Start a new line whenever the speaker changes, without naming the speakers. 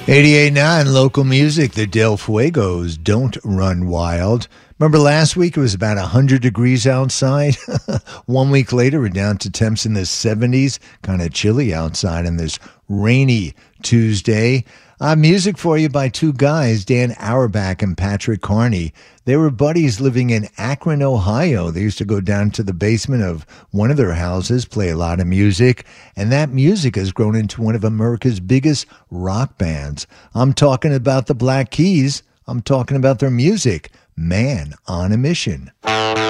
88.9 local music, the Del Fuegos, Don't Run Wild. Remember last week it was about 100 degrees outside? 1 week later we're down to temps in the 70s, kind of chilly outside on this rainy Tuesday. Music for you by two guys, Dan Auerbach and Patrick Carney. They were buddies living in Akron, Ohio. They used to go down to the basement of one of their houses, play a lot of music, and that music has grown into one of America's biggest rock bands. I'm talking about the Black Keys. I'm talking about their music, Man on a Mission.